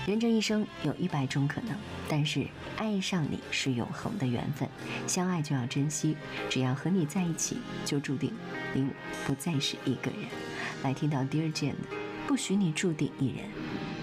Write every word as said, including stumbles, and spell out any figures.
人这一生有一百种可能，但是爱上你是永恒的缘分，相爱就要珍惜，只要和你在一起，就注定您不再是一个人。来听到 Dear Jane 的不许你注定一人。